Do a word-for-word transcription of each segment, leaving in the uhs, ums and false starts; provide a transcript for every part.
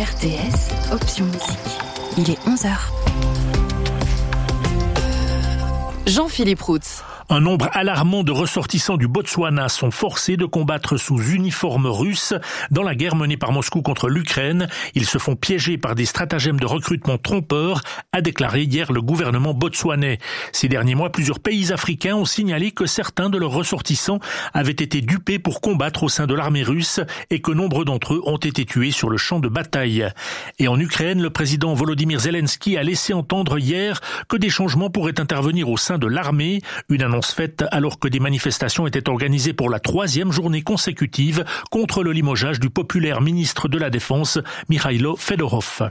R T S, option musique. Il est onze heures. Jean-Philippe Routz. Un nombre alarmant de ressortissants du Botswana sont forcés de combattre sous uniforme russe dans la guerre menée par Moscou contre l'Ukraine. Ils se font piéger par des stratagèmes de recrutement trompeurs, a déclaré hier le gouvernement botswanais. Ces derniers mois, plusieurs pays africains ont signalé que certains de leurs ressortissants avaient été dupés pour combattre au sein de l'armée russe et que nombre d'entre eux ont été tués sur le champ de bataille. Et en Ukraine, le président Volodymyr Zelensky a laissé entendre hier que des changements pourraient intervenir au sein de l'armée. Une annonce faite alors que des manifestations étaient organisées pour la troisième journée consécutive contre le limogeage du populaire ministre de la Défense, Mikhailo Fedorov.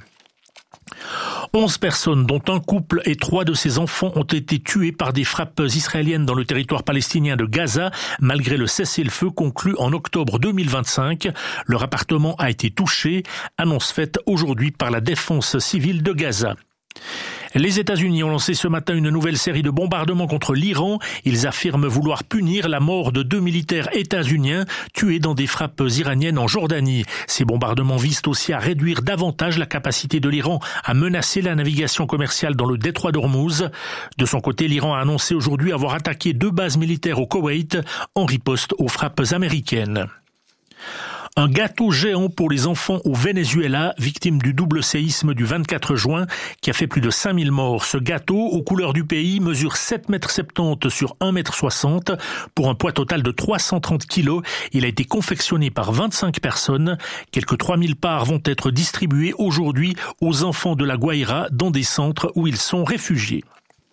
Onze personnes, dont un couple et trois de ses enfants, ont été tués par des frappes israéliennes dans le territoire palestinien de Gaza, malgré le cessez-le-feu conclu en octobre deux mille vingt-cinq. Leur appartement a été touché, annonce faite aujourd'hui par la défense civile de Gaza. Les États-Unis ont lancé ce matin une nouvelle série de bombardements contre l'Iran. Ils affirment vouloir punir la mort de deux militaires états-uniens tués dans des frappes iraniennes en Jordanie. Ces bombardements visent aussi à réduire davantage la capacité de l'Iran à menacer la navigation commerciale dans le détroit d'Ormuz. De son côté, l'Iran a annoncé aujourd'hui avoir attaqué deux bases militaires au Koweït en riposte aux frappes américaines. Un gâteau géant pour les enfants au Venezuela, victime du double séisme du vingt-quatre juin, qui a fait plus de cinq mille morts. Ce gâteau, aux couleurs du pays, mesure sept mètres soixante sur un mètre soixante, pour un poids total de trois cent trente kilos. Il a été confectionné par vingt-cinq personnes. Quelques trois mille parts vont être distribuées aujourd'hui aux enfants de la Guaira dans des centres où ils sont réfugiés.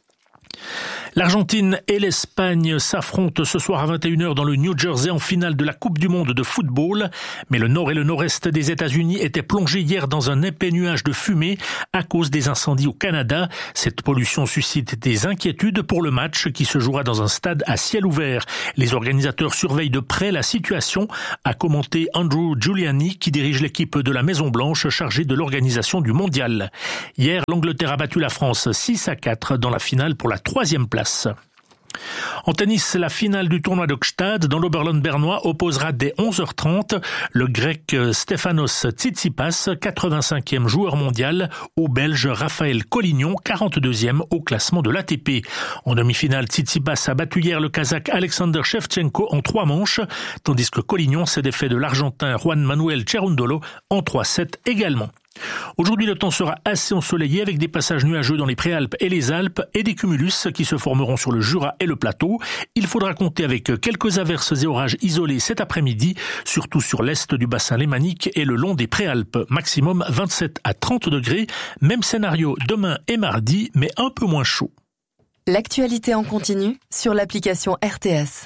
L'Argentine et l'Espagne s'affrontent ce soir à vingt et une heures dans le New Jersey en finale de la Coupe du Monde de football. Mais le nord et le nord-est des États-Unis étaient plongés hier dans un épais nuage de fumée à cause des incendies au Canada. Cette pollution suscite des inquiétudes pour le match qui se jouera dans un stade à ciel ouvert. Les organisateurs surveillent de près la situation, a commenté Andrew Giuliani qui dirige l'équipe de la Maison-Blanche chargée de l'organisation du mondial. Hier, l'Angleterre a battu la France six à quatre dans la finale pour la troisième place. En tennis, la finale du tournoi de Gstad dans l'Oberland bernois opposera dès onze heures trente le grec Stefanos Tsitsipas, quatre-vingt-cinquième joueur mondial, au belge Raphaël Collignon, quarante-deuxième au classement de l'A T P. En demi-finale, Tsitsipas a battu hier le Kazakh Alexander Shevchenko en trois manches, tandis que Collignon s'est défait de l'Argentin Juan Manuel Cerundolo en trois sept également. Aujourd'hui, le temps sera assez ensoleillé avec des passages nuageux dans les Préalpes et les Alpes et des cumulus qui se formeront sur le Jura et le plateau. Il faudra compter avec quelques averses et orages isolés cet après-midi, surtout sur l'est du bassin lémanique et le long des Préalpes. Maximum vingt-sept à trente degrés. Même scénario demain et mardi, mais un peu moins chaud. L'actualité en continu sur l'application R T S.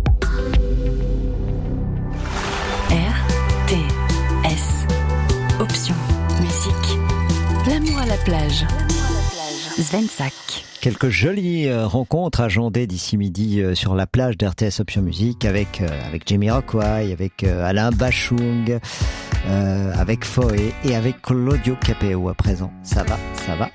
R T S. Option musique. L'amour à la plage. Svensak. Quelques jolies rencontres agendées d'ici midi sur la plage d'R T S Option Musique avec, avec Jamiroquai, avec Alain Bachung, euh, avec Foé et avec Claudio Capéo à présent. Ça va, ça va.